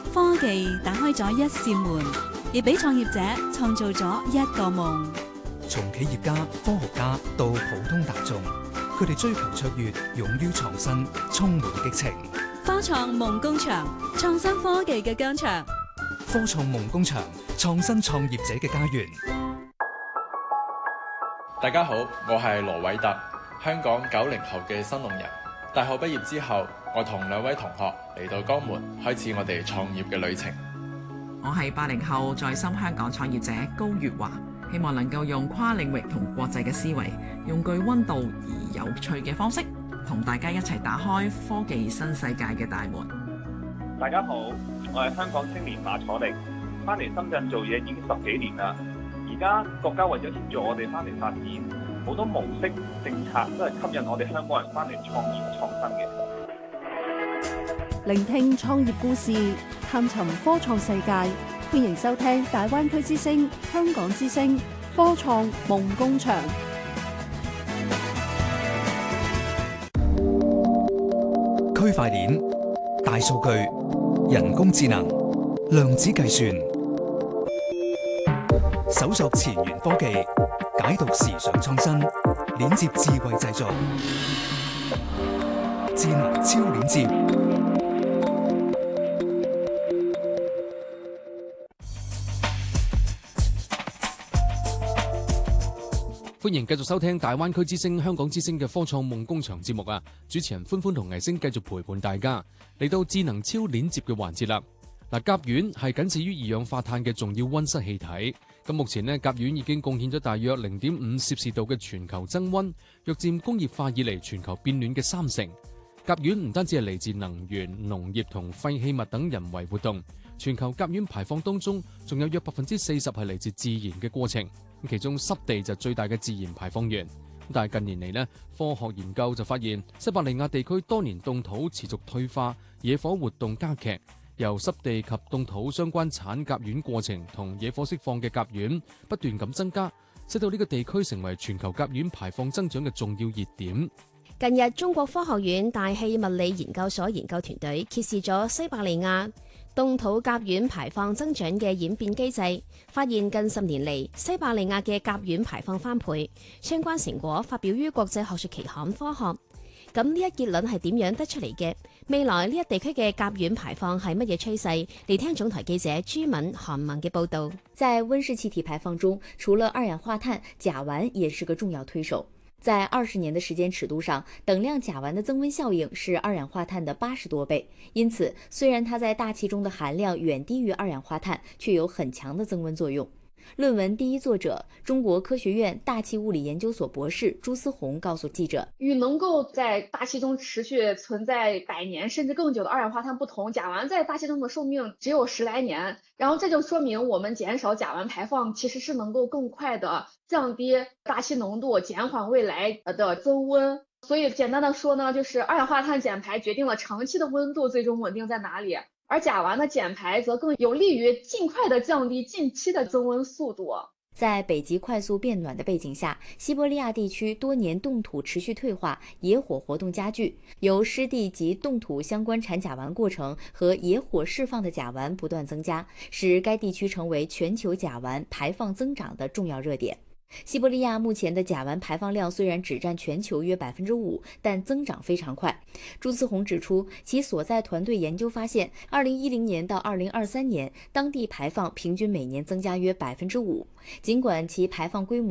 科技打開咗一扇門，亦俾創業者創造咗一個夢。 從企業家、科學家到普通大眾，佢哋追求卓越，勇於創新，充滿激情。 科創夢工場，創新科技嘅疆場。 科創夢工場，創新創業者嘅家園。 大家好，我係羅偉特，香港90後嘅新農人。大學畢業之後，我同2位同學嚟到江門，開始我哋創業嘅旅程。 我係80後在深香港創業者高月華，希望能夠用跨領域同國際嘅思維，用具溫度而有趣嘅方式，同大家一齊打開科技新世界嘅大門。 大家好，我係香港青年馬楚力，翻嚟深圳做嘢已經10幾年啦。而家國家為咗協助我哋翻嚟發展，好多模式政策都係吸引我哋香港人翻嚟創業創新嘅。 聆聽創業故事，探尋科創世界，歡迎收聽大灣區之聲、香港之聲科創夢工場。 區塊鏈、大數據、人工智能、量子計算，搜索前沿科技，解讀時尚創新，鏈接智慧製造，智能超鏈接。 歡迎繼續收聽大灣區之聲、香港之聲嘅科創夢工場節目啊！主持人歡歡同藝星繼續陪伴大家嚟到智能超鏈接嘅環節啦。嗱，甲烷係僅次於二氧化碳嘅重要溫室氣體。咁目前呢，甲烷已經貢獻咗大約0.5攝氏度嘅全球增溫，約佔工業化以嚟全球變暖嘅30%。甲烷唔單止係嚟自能源、農業同廢棄物等人為活動，全球甲烷排放當中仲有約40%係嚟自自然嘅過程。其中濕地就最大嘅自然排放源，但係近年嚟呢，科學研究就發現西伯利亞地區多年凍土持續退化，野火活動加劇，由濕地及凍土相關產甲烷過程同野火釋放嘅甲烷不斷咁增加，使到呢個地區成為全球甲烷排放增長嘅重要熱點。 近日，中國科學院大氣物理研究所研究團隊揭示咗西伯利亞凍土甲烷排放增長嘅演變機制，發現近10年嚟西伯利亞嘅甲烷排放翻倍，相關成果發表於國際學術期刊《科學》。咁呢一結論係點樣得出嚟嘅？未來呢一地區嘅甲烷排放係乜嘢趨勢？嚟聽總台記者朱敏、韓文嘅報導。 在溫室氣體排放中，除了二氧化碳，甲烷也是個重要推手。在20年的時間尺度上，等量甲烷的增溫效應是二氧化碳的80多倍。因此，雖然它在大氣中的含量遠低於二氧化碳，卻有很強的增溫作用。論文第一作者，中國科學院大氣物理研究所博士朱思宏告訴記者， 與能夠在大氣中持續存在100年甚至更久的二氧化碳不同，甲烷在大氣中的壽命只有10來年，然後這就說明我們減少甲烷排放其實是能夠更快的降低大氣濃度，減緩未來的增溫。所以簡單的說呢，就是二氧化碳減排決定了長期的溫度最終穩定在哪裡，而甲烷的減排則更有利於盡快的降低近期的增溫速度。 在北極快速變暖的背景下，西伯利亞地區多年凍土持續退化，野火活動加劇，由濕地及凍土相關產甲烷過程和野火釋放的甲烷不斷增加，使該地區成為全球甲烷排放增長的重要熱點。西伯利亞目前的甲烷排放量雖然只佔全球約5%，但增長非常快。朱思宏指出，其所在團隊研究發現，2010年到2023年，當地排放平均每年增加約5%。儘管其排放規模